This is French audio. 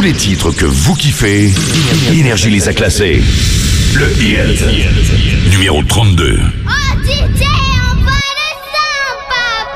les titres que vous kiffez, Énergie les a classés. Le hit numéro 32.